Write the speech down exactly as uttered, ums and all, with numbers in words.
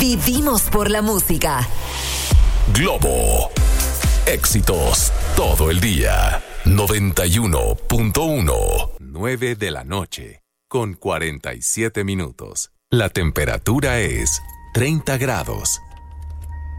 Vivimos por la música. Globo. Éxitos todo el día. noventa y uno punto uno. nueve de la noche, con cuarenta y siete minutos. La temperatura es treinta grados.